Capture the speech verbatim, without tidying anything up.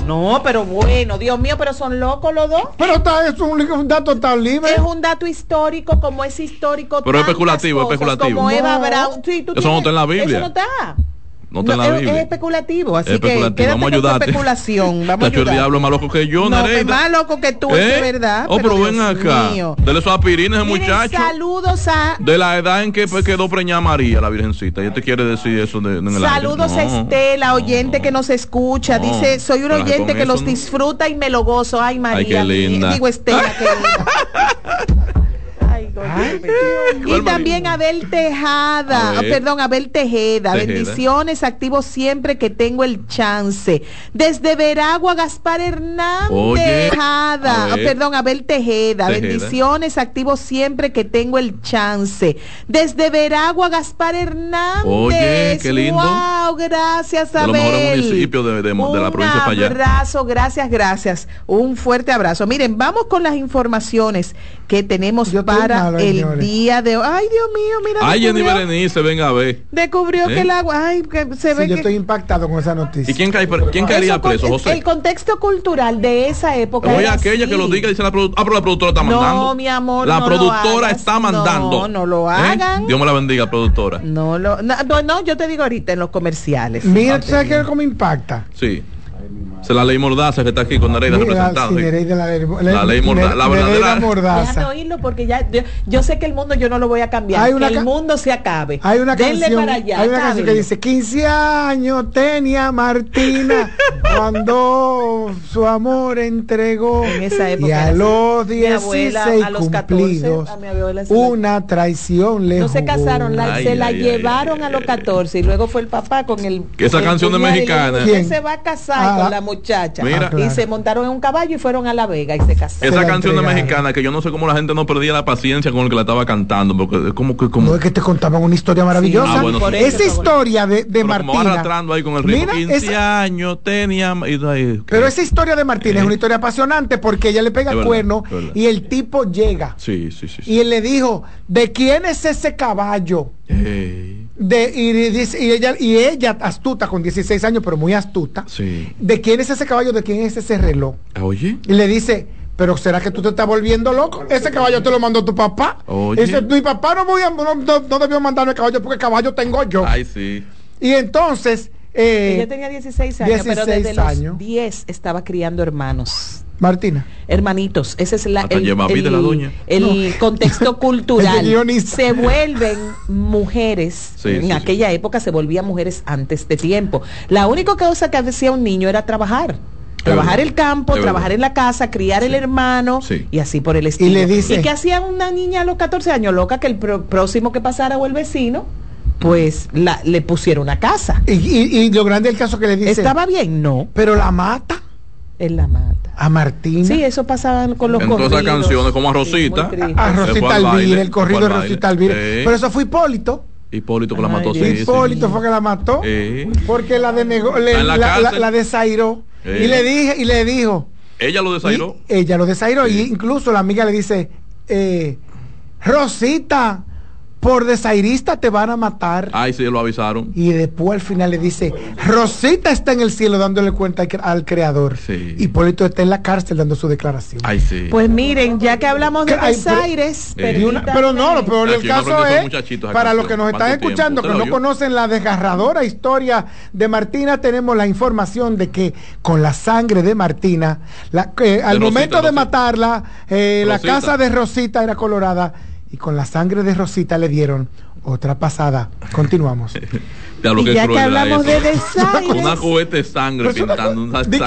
No, pero bueno, Dios mío, pero son locos los dos. Pero está, es un, un dato tan libre. Es un dato histórico, como es histórico. Pero es especulativo, es especulativo. Como no. Eva Braun. Sí, tú eso tienes, no está en la Biblia. Eso no está. No está no, en la es, Biblia. es especulativo, así es especulativo. que Vamos a ayudarte. especulación. Vamos a el diablo es más loco que yo, no, Nereida. más loco que tú, ¿Eh? es verdad. Oh, pero, pero ven Dios acá. Mío. Dele esos aspirines al muchacho. Saludos a... De la edad en que pues, quedó preñada María, la Virgencita. ¿Y te quiere decir eso de, de en el Saludos aire? a No, Estela, oyente no, que nos escucha. No, dice, soy un oyente que los no. disfruta y me lo gozo. Ay, María. Ay, qué linda. Mi, digo, Estela, qué linda. Ay, Ay, y también Abel Tejada, perdón, Abel Tejeda, Tejeda, bendiciones, activo siempre que tengo el chance. Desde Veragua, Gaspar Hernández. Oye, Tejada, perdón, Abel Tejeda, Tejeda, bendiciones, activo siempre que tengo el chance. Desde Veragua, Gaspar Hernández. Oye, qué lindo. Wow, gracias, Abel. De los mejores municipios de, de, de la provincia de Payá. Un abrazo, gracias, gracias. Un fuerte abrazo. Miren, vamos con las informaciones que tenemos Yo para malo, el señores. día de hoy. Ay, Dios mío, mira. Ay, Jenny Berenice, venga a ver. Descubrió ¿Eh? que el agua, ay, que se sí, ve yo que... estoy impactado con esa noticia. ¿Y quién, cae, quién caería preso, José? El contexto cultural de esa época. Oye, aquella así. que lo diga, dice la productora. Ah, pero la productora está mandando. No, mi amor, La no productora lo está mandando. No, no lo hagan. ¿Eh? Dios me la bendiga, productora. No, lo, no, no, yo te digo ahorita en los comerciales. Mira, ¿sabes qué cómo impacta? Sí. Se la ley Mordaza que está aquí con Nereida representada. Sí, Nereida, la, ley, la ley Mordaza. La verdadera Mordaza. Déjame oírlo porque ya yo, yo sé que el mundo yo no lo voy a cambiar. Hay una que el mundo se acabe. Hay una Denle canción, para allá, hay una canción que dice quince años tenía Martina cuando su amor entregó en esa época y a los dieciséis a los cumplidos catorce, una traición le no se casaron, la, ay, se ay, la ay, llevaron ay, a los catorce y luego fue el papá con el que esa el canción de mexicana que se va a casar ah, con la muchacha mira, y claro. se montaron en un caballo y fueron a La Vega y se casaron. Esa canción de mexicana que yo no sé cómo la gente no perdía la paciencia con el que la estaba cantando porque es como que como no es que te contaban una historia maravillosa. Sí, ah, bueno, sí. Esa historia de, de Martina como arrastrando ahí con el ritmo. Mira, quince esa, años tenía y, ay, pero esa historia de Martina eh, es una historia apasionante porque ella le pega el cuerno y el tipo llega sí, sí, sí, sí. y él le dijo ¿de quién es ese caballo? Hey. De, y, y, y, ella, y ella astuta con dieciséis años pero muy astuta sí. ¿De quién es ese caballo? ¿De quién es ese reloj? Oye. Y le dice pero ¿será que tú te estás volviendo loco? Ese caballo te lo mandó tu papá. Oye. Dice, mi papá no, voy a, no, no, no debió mandarme el caballo porque el caballo tengo yo. Ay, sí. Y entonces eh, ella tenía dieciséis años, dieciséis pero desde años. los diez estaba criando hermanos. Martina. Hermanitos, ese es la, el, el, de la doña. el no. contexto cultural. El se vuelven mujeres, sí, en sí, aquella sí. época se volvían mujeres antes de tiempo. La única cosa que hacía un niño era trabajar. Trabajar el campo, trabajar en la casa, criar sí. el hermano sí. y así por el estilo. Y le dice, ¿y qué hacía una niña a los catorce años? Loca que el pro, próximo que pasara o el vecino, pues la, le pusieron una casa. Y, y, y lo grande del caso que le dice, ¿estaba bien? No. Pero la mata. Él la mata. A Martina. Sí, eso pasaba con los en corridos. En todas esas canciones, como a Rosita. Sí, a, a Rosita Alvira, el corrido de Rosita Alvira. Sí. Pero eso fue Hipólito. Hipólito que la mató. Ay, sí, Hipólito sí. fue que la mató. Sí. Porque la denegó, le, la, la, la, la desairó. Sí. Y le dije, y le dijo. Ella lo desairó. Ella lo desairó. Sí. Y incluso la amiga le dice, eh, Rosita, por desairista te van a matar. Ay, sí, lo avisaron. Y después al final le dice, Rosita está en el cielo dándole cuenta al, al creador. Sí. Hipólito está en la cárcel dando su declaración. Ay, sí. Pues miren, ya que hablamos de desaires, eh, una, pero no, lo peor del caso es, para los que nos están escuchando, que no conocen la desgarradora historia de Martina, tenemos la información de que con la sangre de Martina, la, eh, al Rosita, momento de Rosita. matarla, eh, la casa de Rosita era colorada. Y con la sangre de Rosita le dieron otra pasada. Continuamos. Ya, lo y que ya que hablamos de desaires. Una juguete de sangre pintando una